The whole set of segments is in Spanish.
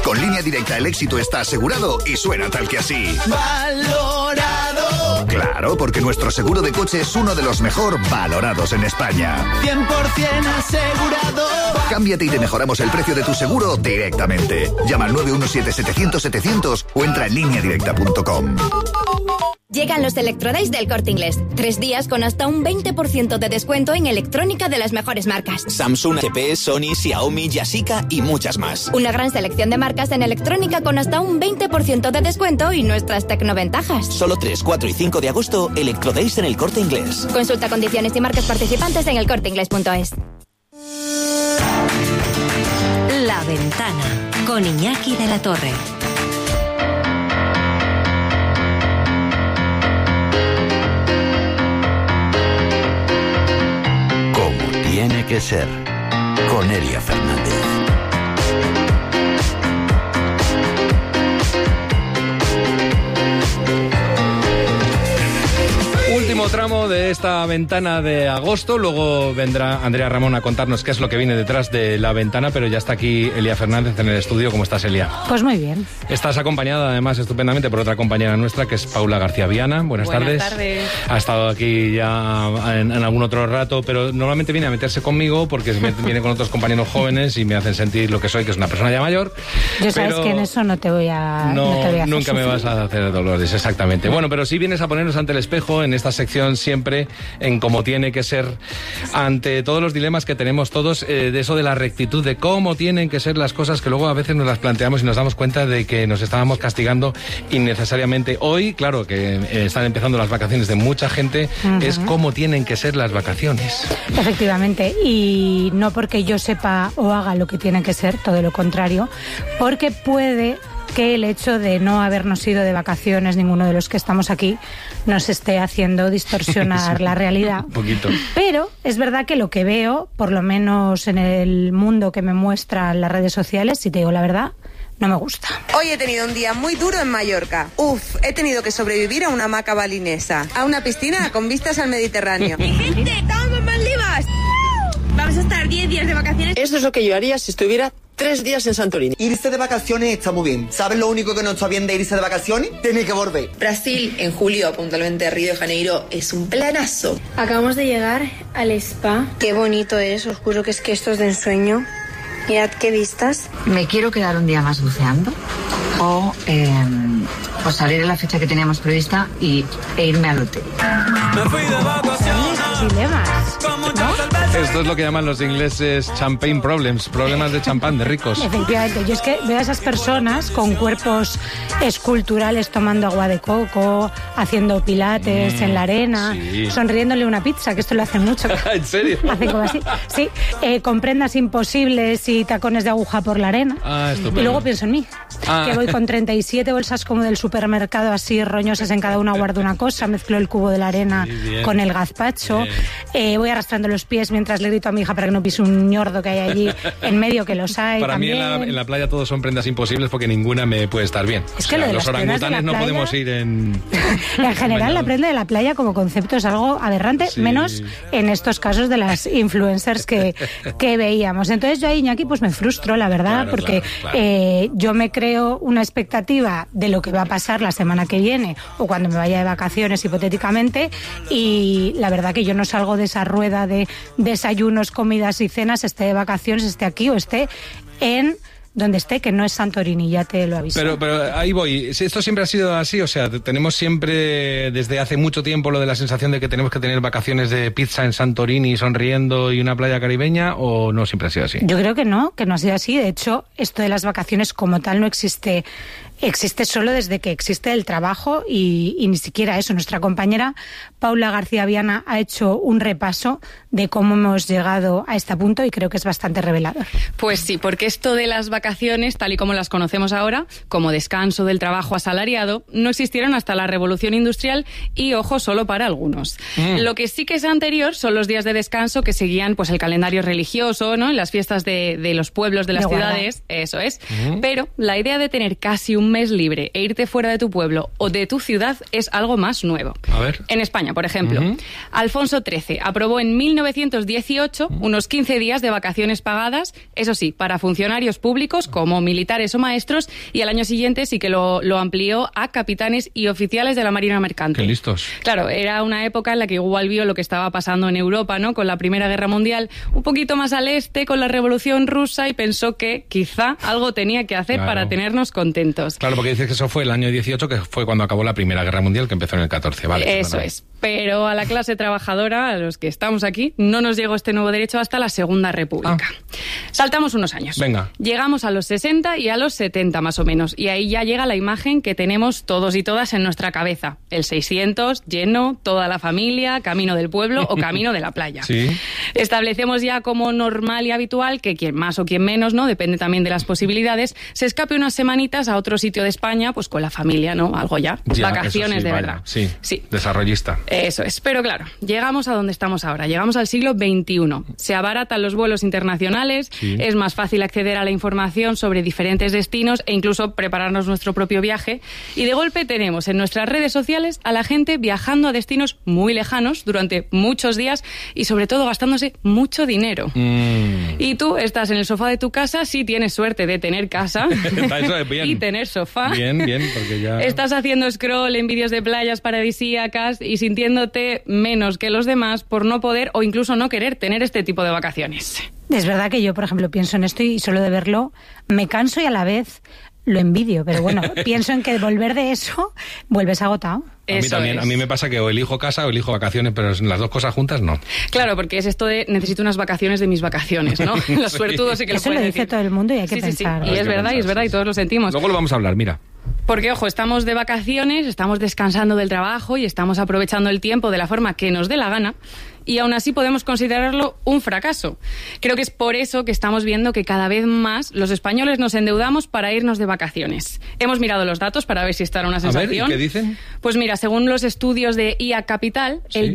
Con Línea Directa el éxito está asegurado y suena tal que así. ¡Valorado! Claro, porque nuestro seguro de coche es uno de los mejor valorados en España. 100% asegurado. Cámbiate y te mejoramos el precio de tu seguro directamente. Llama al 917-700-700 o entra en lineadirecta.com. Llegan los Electrodays del Corte Inglés. 3 días con hasta un 20% de descuento en electrónica de las mejores marcas. Samsung, HP, Sony, Xiaomi, Yashica y muchas más. Una gran selección de marcas en electrónica con hasta un 20% de descuento y nuestras tecnoventajas. Solo 3, 4 y 5 de agosto, Electrodays en el Corte Inglés. Consulta condiciones y marcas participantes en elcorteinglés.es. La Ventana, con Iñaki de la Torre. Tiene que ser, con Elia Fernández. Último tramo de esta ventana de agosto. Luego vendrá Andrea Ramón a contarnos qué es lo que viene detrás de la ventana, pero ya está aquí Elia Fernández en el estudio. ¿Cómo estás, Elia? Pues muy bien. Estás acompañada además estupendamente por otra compañera nuestra que es Paula García Viana. Buenas tardes. Ha estado aquí ya en algún otro rato, pero normalmente viene a meterse conmigo porque viene con otros compañeros jóvenes y me hacen sentir lo que soy, que es una persona ya mayor. Yo sabes que en eso no te voy a hacer nunca sufrir. me vas a hacer dolores, exactamente. Bueno, pero sí vienes a ponernos ante el espejo en esta sección siempre en cómo tiene que ser, ante todos los dilemas que tenemos todos, de eso de la rectitud, de cómo tienen que ser las cosas, que luego a veces nos las planteamos y nos damos cuenta de que nos estábamos castigando innecesariamente. Hoy, claro, que están empezando las vacaciones de mucha gente, es cómo tienen que ser las vacaciones. Efectivamente, y no porque yo sepa o haga lo que tiene que ser, todo lo contrario, porque puede que el hecho de no habernos ido de vacaciones, ninguno de los que estamos aquí, nos esté haciendo distorsionar la realidad. Un poquito. Pero es verdad que lo que veo, por lo menos en el mundo que me muestran las redes sociales, si te digo la verdad, no me gusta. Hoy he tenido un día muy duro en Mallorca. He tenido que sobrevivir a una hamaca balinesa, a una piscina con vistas al Mediterráneo. ¡Mi gente! ¡Estamos en Maldivas! Vamos a estar 10 días de vacaciones. Esto es lo que yo haría si estuviera 3 días en Santorini. Irse de vacaciones está muy bien. ¿Sabes lo único que no está bien de irse de vacaciones? Tiene que volver. Brasil, en julio, puntualmente Río de Janeiro, es un planazo. Acabamos de llegar al spa. Qué bonito es, os juro que esto es de ensueño. Mirad qué vistas. Me quiero quedar un día más buceando o salir en la fecha que teníamos prevista e irme al hotel. Me fui de vacaciones. Dilemas, ¿no? Esto es lo que llaman los ingleses champagne problems, problemas de champán, de ricos. Efectivamente, yo es que veo a esas personas con cuerpos esculturales tomando agua de coco, haciendo pilates en la arena, sonriéndole una pizza, que esto lo hacen mucho. ¿En serio? Hacen como así, sí, con prendas imposibles y tacones de aguja por la arena. Estupendo. Y luego pienso en mí, que voy con 37 bolsas como del supermercado, así roñosas, en cada una guardo una cosa, mezclo el cubo de la arena con el gazpacho, voy arrastrando los pies mientras le grito a mi hija para que no pise un ñordo que hay allí en medio, que los hay. Para también. mí en la playa todos son prendas imposibles porque ninguna me puede estar bien. Es que lo de los las prendas de orangutanes la no playa, podemos ir en... En general, la prenda de la playa como concepto es algo aberrante, menos en estos casos de las influencers que veíamos. Entonces yo ahí, Iñaki, pues me frustro, la verdad, porque yo me creo una expectativa de lo que va a pasar la semana que viene o cuando me vaya de vacaciones, hipotéticamente, y la verdad que yo no salgo de esa rueda de desayunos, comidas y cenas, esté de vacaciones, esté aquí o esté en donde esté, que no es Santorini, ya te lo aviso. Pero ahí voy. Esto siempre ha sido así, o sea, tenemos siempre desde hace mucho tiempo lo de la sensación de que tenemos que tener vacaciones de pizza en Santorini, sonriendo y una playa caribeña, ¿o no siempre ha sido así? Yo creo que no ha sido así. De hecho, esto de las vacaciones como tal no existe. Existe solo desde que existe el trabajo y ni siquiera eso. Nuestra compañera Paula García Viana ha hecho un repaso de cómo hemos llegado a este punto y creo que es bastante revelador. Pues sí, porque esto de las vacaciones, tal y como las conocemos ahora, como descanso del trabajo asalariado, no existieron hasta la Revolución Industrial y, ojo, solo para algunos. Lo que sí que es anterior son los días de descanso que seguían pues el calendario religioso, ¿no? En las fiestas de los pueblos, de las ciudades, eso es. Pero la idea de tener casi un mes libre e irte fuera de tu pueblo o de tu ciudad es algo más nuevo. A ver. En España, por ejemplo, Alfonso XIII aprobó en 1918 unos 15 días de vacaciones pagadas, eso sí, para funcionarios públicos públicos como militares o maestros, y al año siguiente sí que lo amplió a capitanes y oficiales de la Marina Mercante. ¡Qué listos! Claro, era una época en la que igual vio lo que estaba pasando en Europa, ¿no? Con la Primera Guerra Mundial, un poquito más al este, con la Revolución Rusa, y pensó que quizá algo tenía que hacer para tenernos contentos. Claro, porque dices que eso fue el año 18, que fue cuando acabó la Primera Guerra Mundial, que empezó en el 14, ¿vale? Eso es. Pero a la clase trabajadora, a los que estamos aquí, no nos llegó este nuevo derecho hasta la Segunda República. Saltamos unos años. Venga. Llegamos a los 60 y a los 70 más o menos, y ahí ya llega la imagen que tenemos todos y todas en nuestra cabeza. El 600, lleno, toda la familia, camino del pueblo o camino de la playa. Sí. Establecemos ya como normal y habitual que quien más o quien menos, ¿no? Depende también de las posibilidades, se escape unas semanitas a otro sitio de España, pues con la familia, ¿no? Algo ya. Vacaciones sí, de vaya, verdad. Sí, desarrollista. Eso es, pero claro, llegamos a donde estamos ahora, llegamos al siglo XXI. Se abaratan los vuelos internacionales, es más fácil acceder a la información sobre diferentes destinos e incluso prepararnos nuestro propio viaje, y de golpe tenemos en nuestras redes sociales a la gente viajando a destinos muy lejanos durante muchos días y sobre todo gastándose mucho dinero. Y tú estás en el sofá de tu casa, si tienes suerte de tener casa y tener sofá. Bien, porque ya... Estás haciendo scroll en vídeos de playas paradisíacas y sintiéndote menos que los demás por no poder o incluso no querer tener este tipo de vacaciones. Es verdad que yo, por ejemplo, pienso en esto y solo de verlo me canso y a la vez lo envidio, pero bueno, pienso en que volver de eso vuelves agotado. A mí también, a mí me pasa que o elijo casa o elijo vacaciones, pero las dos cosas juntas no. Claro, porque es esto de necesito unas vacaciones de mis vacaciones, ¿no? Los suertudos sí que eso lo pueden dice decir. todo el mundo y hay que pensar. Y es verdad, y todos lo sentimos. Luego lo vamos a hablar, mira. Porque, ojo, estamos de vacaciones, estamos descansando del trabajo y estamos aprovechando el tiempo de la forma que nos dé la gana, y aún así podemos considerarlo un fracaso. Creo que es por eso que estamos viendo que cada vez más los españoles nos endeudamos para irnos de vacaciones. Hemos mirado los datos para ver si esta era una sensación. A ver, ¿y qué dicen? Pues mira, según los estudios de IA Capital, el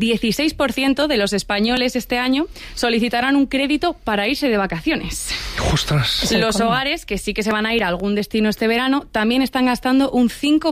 16% de los españoles este año solicitarán un crédito para irse de vacaciones. ¡Ostras! Los hogares, que sí que se van a ir a algún destino este verano, también están gastando un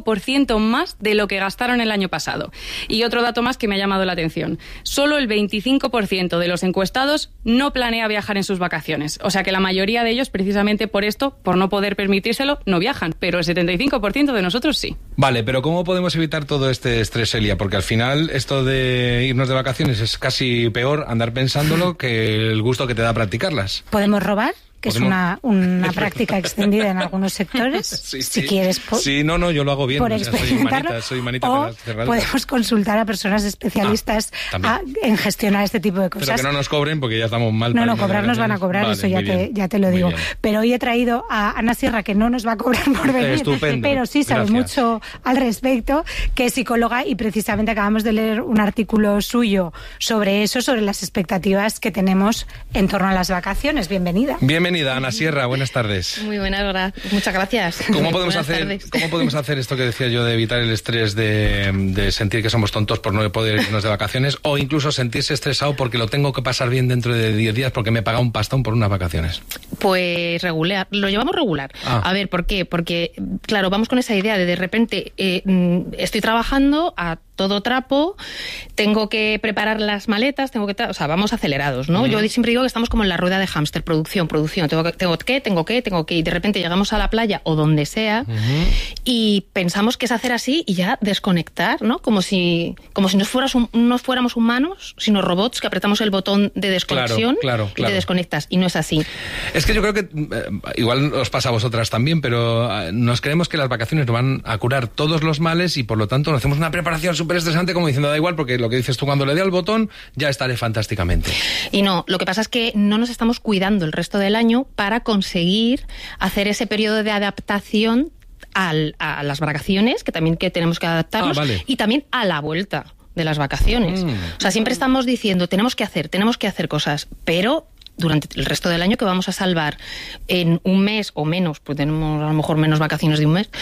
5% más de lo que gastaron el año pasado. Y otro dato más que me ha llamado la atención. Solo el 25% de los encuestados no planea viajar en sus vacaciones. O sea que la mayoría de ellos, precisamente por esto, por no poder permitírselo, no viajan. Pero el 75% de nosotros sí. Vale, pero ¿cómo podemos evitar todo este estrés, Elia? Porque al final esto de irnos de vacaciones es casi peor andar pensándolo que el gusto que te da practicarlas. ¿Podemos robar? Que es una práctica extendida en algunos sectores. Si quieres. No, yo lo hago bien. Por Soy manita o podemos consultar a personas especialistas en gestionar este tipo de cosas. Pero que no nos cobren porque ya estamos mal. No, cobrar nos van a cobrar, vale, eso ya te lo digo. Pero hoy he traído a Ana Sierra, que no nos va a cobrar por venir. Estupendo. Pero sí sabe mucho al respecto, que es psicóloga, y precisamente acabamos de leer un artículo suyo sobre eso, sobre las expectativas que tenemos en torno a las vacaciones. Bienvenida. Bienvenida, Ana Sierra, buenas tardes. Muy buenas, muchas gracias. ¿Cómo podemos hacer esto que decía yo de evitar el estrés de sentir que somos tontos por no poder irnos de vacaciones, o incluso sentirse estresado porque lo tengo que pasar bien dentro de 10 días porque me he pagado un pastón por unas vacaciones? Pues regular, lo llevamos regular. A ver, ¿por qué? Porque, claro, vamos con esa idea de repente estoy trabajando a todo trapo, tengo que preparar las maletas, vamos acelerados, ¿no? Yo siempre digo que estamos como en la rueda de hámster, producción, tengo que, y de repente llegamos a la playa o donde sea y pensamos que es hacer así y ya desconectar, ¿no? Como si no fuéramos humanos, sino robots que apretamos el botón de desconexión y te desconectas, y no es así. Es que yo creo que igual os pasa a vosotras también, pero nos creemos que las vacaciones nos van a curar todos los males y por lo tanto nos hacemos una preparación súper estresante como diciendo da igual porque lo que dices tú, cuando le dé al botón ya estaré fantásticamente. Y no, lo que pasa es que no nos estamos cuidando el resto del año para conseguir hacer ese periodo de adaptación a las vacaciones, que también tenemos que adaptarnos, y también a la vuelta de las vacaciones. O sea, siempre estamos diciendo tenemos que hacer cosas, pero durante el resto del año, que vamos a salvar en un mes o menos, pues tenemos a lo mejor menos vacaciones de un mes,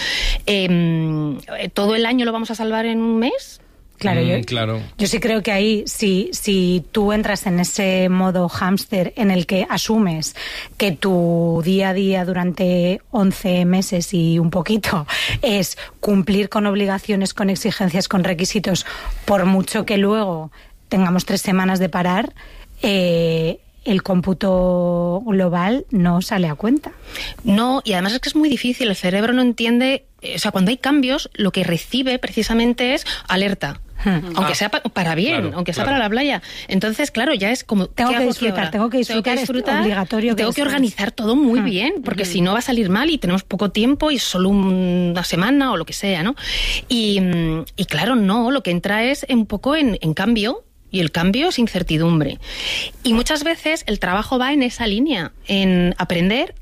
¿todo el año lo vamos a salvar en un mes? Claro, yo sí creo que ahí, si tú entras en ese modo hámster en el que asumes que tu día a día durante 11 meses y un poquito es cumplir con obligaciones, con exigencias, con requisitos, por mucho que luego tengamos 3 semanas de parar, el cómputo global no sale a cuenta. No, y además es que es muy difícil, el cerebro no entiende, o sea, cuando hay cambios, lo que recibe precisamente es alerta. Aunque sea para bien, claro, aunque sea para la playa. Entonces, claro, ya es como... Tengo que disfrutar, es obligatorio. Tengo que organizar todo muy bien, porque si no va a salir mal y tenemos poco tiempo y solo una semana o lo que sea, ¿no? Y claro, no, lo que entra es un poco en cambio, y el cambio es incertidumbre. Y muchas veces el trabajo va en esa línea, en aprender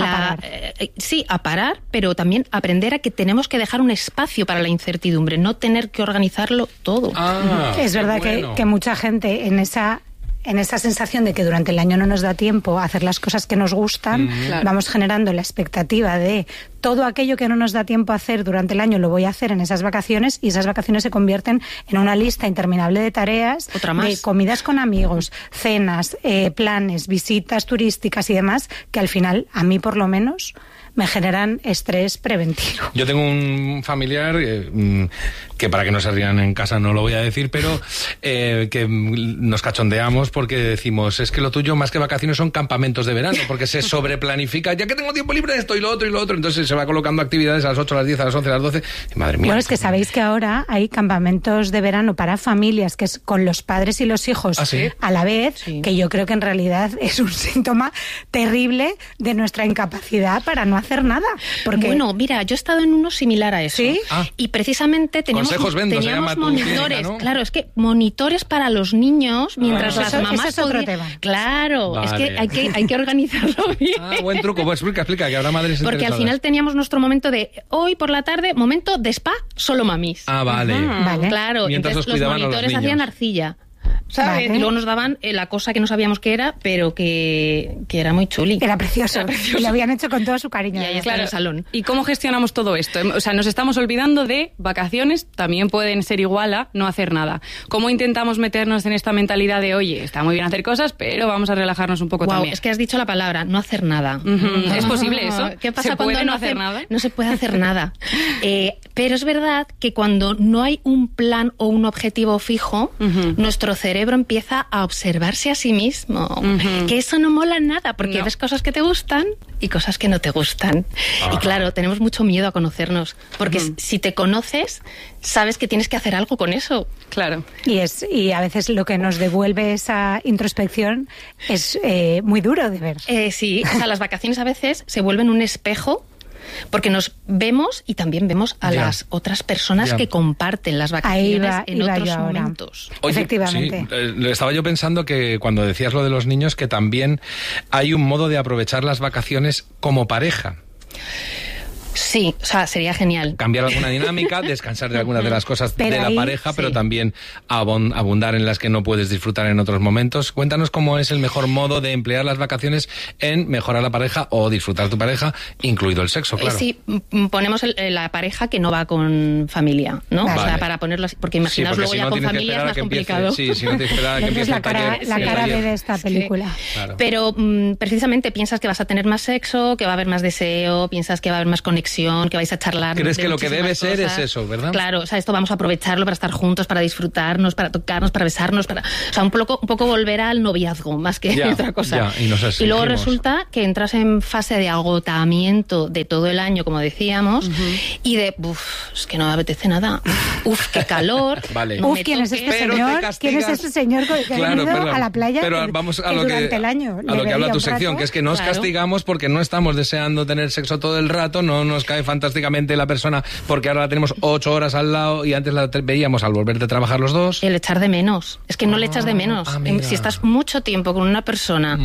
a parar, pero también aprender a que tenemos que dejar un espacio para la incertidumbre, no tener que organizarlo todo. Es verdad que mucha gente en esa sensación de que durante el año no nos da tiempo a hacer las cosas que nos gustan, vamos generando la expectativa de todo aquello que no nos da tiempo a hacer durante el año lo voy a hacer en esas vacaciones, y esas vacaciones se convierten en una lista interminable de tareas, de comidas con amigos, cenas, planes, visitas turísticas y demás, que al final, a mí por lo menos, me generan estrés preventivo. Yo tengo un familiar que para que no se rían en casa no lo voy a decir, pero que nos cachondeamos porque decimos, es que lo tuyo más que vacaciones son campamentos de verano, porque se sobreplanifica, ya que tengo tiempo libre esto y lo otro, entonces se va colocando actividades a las 8, a las 10, a las 11, a las 12, y madre mía. Bueno, es que sabéis que ahora hay campamentos de verano para familias, que es con los padres y los hijos a la vez, que yo creo que en realidad es un síntoma terrible de nuestra incapacidad para no hacer nada. Porque... Bueno, mira, yo he estado en uno similar a eso. ¿Sí? Y precisamente teníamos monitores. ¿No? Claro, es que monitores para los niños mientras las mamás... Ese es otro tema. Claro, vale. Es que hay que organizarlo bien. Buen truco. Pues explica, que habrá madres interesadas. Porque al final teníamos nuestro momento de hoy por la tarde, momento de spa, solo mamis. Vale. Claro, mientras entonces los monitores hacían arcilla. ¿Sabes? Y luego nos daban la cosa que no sabíamos qué era, pero que era muy chuli. Era precioso. Y lo habían hecho con todo su cariño. Y ahí está en el salón. ¿Y cómo gestionamos todo esto? O sea, nos estamos olvidando de vacaciones, también pueden ser igual a no hacer nada. ¿Cómo intentamos meternos en esta mentalidad de, oye, está muy bien hacer cosas, pero vamos a relajarnos un poco también? Es que has dicho la palabra, no hacer nada. ¿Es posible eso? ¿Qué pasa cuando no hacer nada? No se puede hacer nada. Pero es verdad que cuando no hay un plan o un objetivo fijo, nuestro cerebro empieza a observarse a sí mismo, que eso no mola nada, porque ves cosas que te gustan y cosas que no te gustan. Y claro, tenemos mucho miedo a conocernos, porque si te conoces, sabes que tienes que hacer algo con eso. Claro. Y a veces lo que nos devuelve esa introspección es muy duro de ver. Sí, o sea, las vacaciones a veces se vuelven un espejo, porque nos vemos y también vemos a las otras personas que comparten las vacaciones en otros momentos. Oye, efectivamente. Sí, estaba yo pensando que cuando decías lo de los niños, que también hay un modo de aprovechar las vacaciones como pareja. Sí, o sea, sería genial. Cambiar alguna dinámica, descansar de algunas de las cosas de la pareja, pero también abundar en las que no puedes disfrutar en otros momentos. Cuéntanos cómo es el mejor modo de emplear las vacaciones en mejorar la pareja o disfrutar tu pareja, incluido el sexo, claro. Sí, ponemos la pareja que no va con familia, ¿no? Vale. O sea, para ponerlo así, porque imaginaos luego ya con familia es más complicado. Si no te esperas que empiece la cara de esta película. Claro. Pero precisamente piensas que vas a tener más sexo, que va a haber más deseo, piensas que va a haber más conexión, que vais a charlar. ¿Crees que lo que debe ser es eso, verdad? Claro, o sea, esto vamos a aprovecharlo para estar juntos, para disfrutarnos, para tocarnos, para besarnos, o sea, un poco volver al noviazgo, más que otra cosa. Y luego resulta que entras en fase de agotamiento de todo el año, como decíamos, y de, es que no me apetece nada. Qué calor. Vale. ¿Quién es este señor? ¿Quién es este señor que ha venido a la playa vamos a lo durante el año? A lo que habla tu sección, que es que nos castigamos porque no estamos deseando tener sexo todo el rato, no nos cae fantásticamente la persona porque ahora la tenemos 8 horas al lado y antes la veíamos al volver de trabajar los dos. El echar de menos. Es que no le echas de menos. Si estás mucho tiempo con una persona,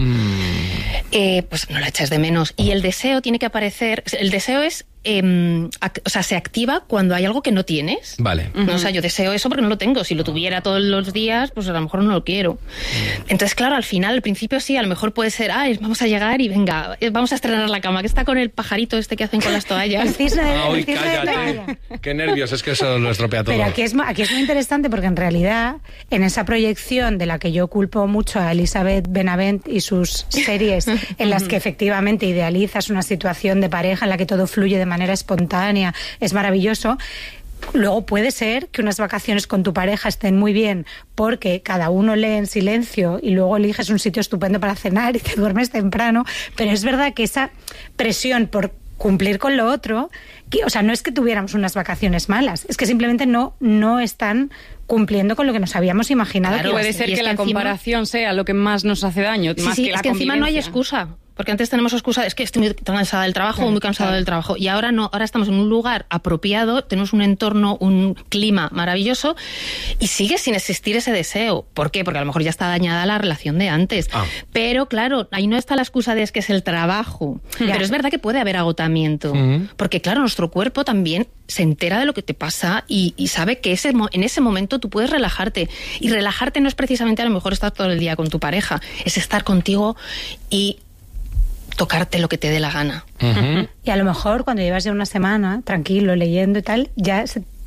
pues no la echas de menos. Y el deseo tiene que aparecer. El deseo es o sea, se activa cuando hay algo que no tienes. Vale. O sea, yo deseo eso porque no lo tengo. Si lo tuviera todos los días, pues a lo mejor no lo quiero. Entonces, claro, al final, al principio sí, a lo mejor puede ser, vamos a llegar y venga, vamos a estrenar la cama, que está con el pajarito este que hacen con las toallas. Cállate. Qué nervios, es que eso lo estropea todo. Pero aquí es muy interesante porque en realidad, en esa proyección de la que yo culpo mucho a Elizabeth Benavent y sus series, en las que efectivamente idealizas una situación de pareja en la que todo fluye de manera espontánea, es maravilloso. Luego puede ser que unas vacaciones con tu pareja estén muy bien porque cada uno lee en silencio y luego eliges un sitio estupendo para cenar y te duermes temprano, pero es verdad que esa presión por cumplir con lo otro, o sea, no es que tuviéramos unas vacaciones malas, es que simplemente no están cumpliendo con lo que nos habíamos imaginado. Claro, puede ser que la comparación sea lo que más nos hace daño, más que la es que encima no hay excusa. Porque antes tenemos excusa, es que estoy muy cansada del trabajo, muy cansado del trabajo. Y ahora no, ahora estamos en un lugar apropiado, tenemos un entorno, un clima maravilloso y sigue sin existir ese deseo. ¿Por qué? Porque a lo mejor ya está dañada la relación de antes. Pero claro, ahí no está la excusa de es que es el trabajo. Pero es verdad que puede haber agotamiento. Porque claro, nuestro cuerpo también se entera de lo que te pasa y sabe que en ese momento tú puedes relajarte. Y relajarte no es precisamente a lo mejor estar todo el día con tu pareja, es estar contigo y tocarte lo que te dé la gana. Y a lo mejor cuando llevas ya una semana tranquilo, leyendo y tal, ya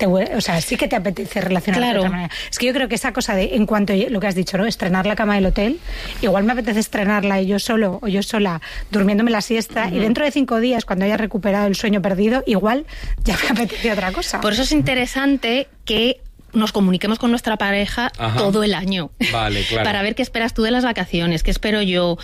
sí que te apetece relacionarte de otra manera. Es que yo creo que esa cosa de, en cuanto a lo que has dicho, ¿no? Estrenar la cama del hotel, igual me apetece estrenarla yo solo o yo sola, durmiéndome la siesta, y dentro de 5 días, cuando haya recuperado el sueño perdido, igual ya me apetece otra cosa. Por eso es interesante que nos comuniquemos con nuestra pareja todo el año. Vale, claro. Para ver qué esperas tú de las vacaciones, qué espero yo.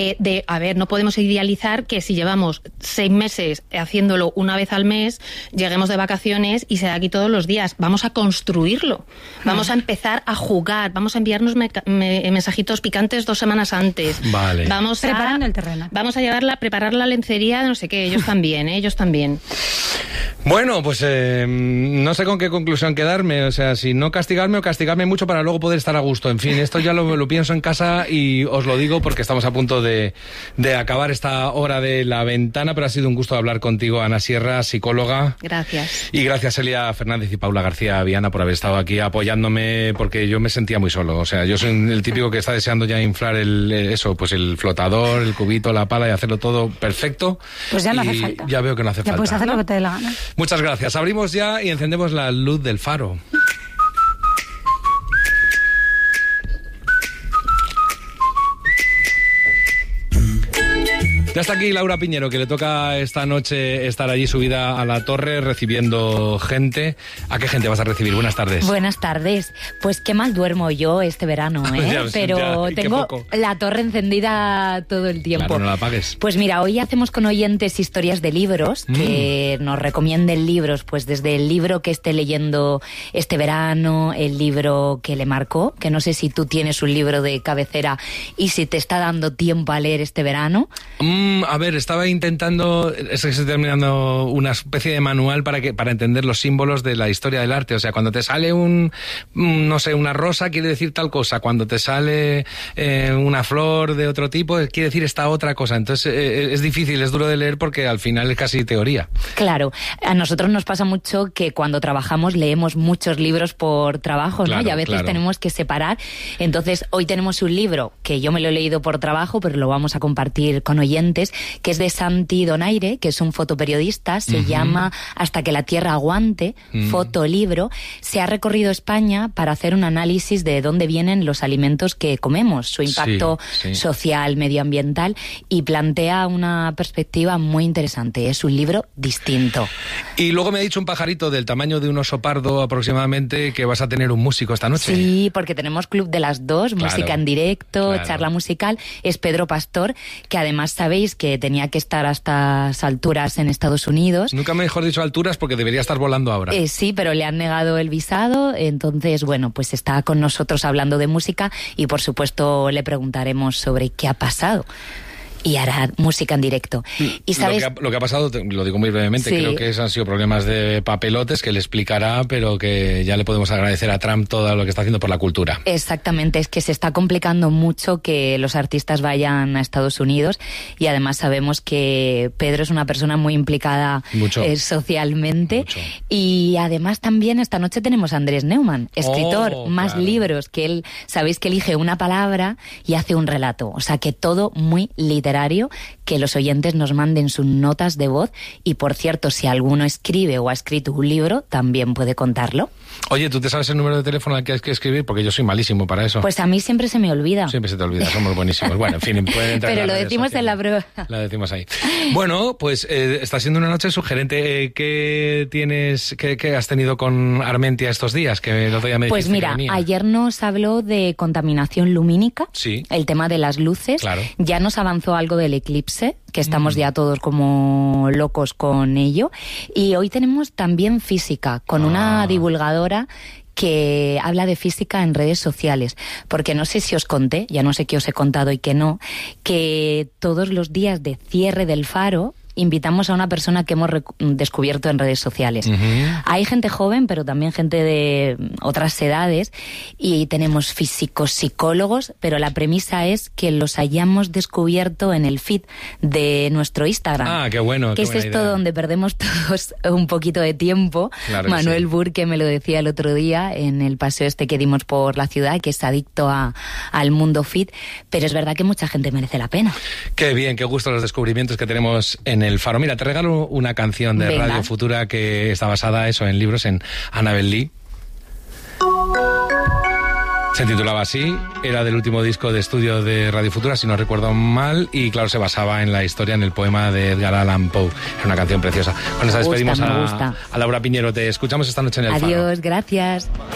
No podemos idealizar que si llevamos 6 meses haciéndolo una vez al mes, lleguemos de vacaciones y sea aquí todos los días. Vamos a construirlo. Vamos a empezar a jugar. Vamos a enviarnos mensajitos picantes 2 semanas antes. Vale. Vamos preparando el terreno. Vamos a preparar la lencería de no sé qué. Ellos también, ellos también. Bueno, pues no sé con qué conclusión quedarme. O sea, si no castigarme o castigarme mucho para luego poder estar a gusto. En fin, esto ya lo pienso en casa y os lo digo porque estamos a punto de acabar esta hora de La Ventana, pero ha sido un gusto hablar contigo, Ana Sierra, psicóloga. Gracias. Y gracias, Elia Fernández y Paula García Viana, por haber estado aquí apoyándome, porque yo me sentía muy solo. O sea, yo soy el típico que está deseando ya inflar el flotador, el cubito, la pala y hacerlo todo perfecto. Pues ya no hace falta. Ya veo que no hace falta. Ya puedes hacer lo que te dé la gana. Muchas gracias. Abrimos ya y encendemos la luz del faro. Ya está aquí Laura Piñero, que le toca esta noche estar allí subida a la torre recibiendo gente. ¿A qué gente vas a recibir? Buenas tardes. Buenas tardes. Pues qué mal duermo yo este verano, ¿eh? Pero tengo la torre encendida todo el tiempo. Claro, no la apagues. Pues mira, hoy hacemos con oyentes historias de libros, que nos recomienden libros, pues desde el libro que esté leyendo este verano, el libro que le marcó, que no sé si tú tienes un libro de cabecera y si te está dando tiempo a leer este verano. A ver, estaba intentando, estoy terminando una especie de manual para entender los símbolos de la historia del arte. O sea, cuando te sale una rosa quiere decir tal cosa, cuando te sale una flor de otro tipo quiere decir esta otra cosa. Entonces es difícil, es duro de leer porque al final es casi teoría. Claro, a nosotros nos pasa mucho que cuando trabajamos leemos muchos libros por trabajo, ¿no? Claro, y a veces tenemos que separar. Entonces hoy tenemos un libro que yo me lo he leído por trabajo, pero lo vamos a compartir con oyentes, que es de Santi Donaire, que es un fotoperiodista, se llama Hasta que la tierra aguante, fotolibro. Se ha recorrido España para hacer un análisis de dónde vienen los alimentos que comemos, su impacto social, medioambiental, y plantea una perspectiva muy interesante. Es un libro distinto. Y luego me ha dicho un pajarito del tamaño de un oso pardo aproximadamente que vas a tener un músico esta noche. Sí, porque tenemos Club de las Dos, música en directo, charla musical. Es Pedro Pastor, que además sabéis que tenía que estar a estas alturas en Estados Unidos. Nunca mejor dicho alturas porque debería estar volando ahora. Sí, pero le han negado el visado, entonces bueno, pues está con nosotros hablando de música y por supuesto le preguntaremos sobre qué ha pasado. Y hará música en directo. Y ¿sabes? Lo que ha pasado, lo digo muy brevemente, creo que han sido problemas de papelotes que le explicará, pero que ya le podemos agradecer a Trump todo lo que está haciendo por la cultura. Exactamente, es que se está complicando mucho que los artistas vayan a Estados Unidos y además sabemos que Pedro es una persona muy implicada socialmente. Mucho. Y además también esta noche tenemos a Andrés Neumann, escritor, más libros, que él, sabéis que elige una palabra y hace un relato, o sea que todo muy literario, que los oyentes nos manden sus notas de voz y, por cierto, si alguno escribe o ha escrito un libro, también puede contarlo. Oye, ¿tú te sabes el número de teléfono al que hay que escribir? Porque yo soy malísimo para eso. Pues a mí siempre se me olvida. Siempre se te olvida, somos buenísimos. Bueno, en fin, pueden entrar. Pero lo decimos en la prueba. Lo decimos ahí. Bueno, pues está siendo una noche sugerente. ¿Qué has tenido con Armentia estos días? Que el otro día me dijiste pues mira, que venía. Ayer nos habló de contaminación lumínica, sí. El tema de las luces. Claro. Ya nos avanzó algo del eclipse, que estamos ya todos como locos con ello. Y hoy tenemos también física, con una divulgadora que habla de física en redes sociales, porque no sé si os conté, ya no sé qué os he contado y qué no, que todos los días de cierre del Faro invitamos a una persona que hemos descubierto en redes sociales. Uh-huh. Hay gente joven, pero también gente de otras edades, y tenemos físicos, psicólogos, pero la premisa es que los hayamos descubierto en el feed de nuestro Instagram. Ah, qué bueno. Que es esto donde perdemos todos un poquito de tiempo. Claro, Manuel sí. Burke me lo decía el otro día en el paseo que dimos por la ciudad, que es adicto al mundo feed, pero es verdad que mucha gente merece la pena. Qué bien, qué gusto los descubrimientos que tenemos en el Faro. Mira, te regalo una canción de Venga. Radio Futura que está basada en libros, en Annabel Lee. Se titulaba así, era del último disco de estudio de Radio Futura, si no recuerdo mal, y claro, se basaba en la historia, en el poema de Edgar Allan Poe. Era una canción preciosa. Con esta despedimos a Laura Piñero. Te escuchamos esta noche en el Faro. Adiós, gracias.